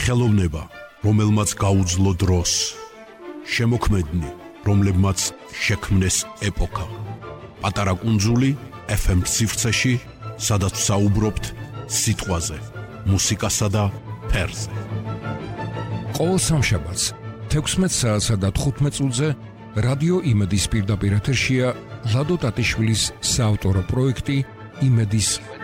ხელოვნება, რომელმაც გაუძლო დროს, შემოქმედნი, რომლებმაც შექმნეს ეპოქა. პატარა კუნძული FM სივრცეში, სადაც საუბრობთ სიტყვაზე, მუსიკასა და ფერზე. ყოველ სამშაბათს 16 საათსა და 15 წუთზე რადიო იმედის პირდაპირ ეთერშია ლადო ტატიშვილის საავტორო პროექტი იმედის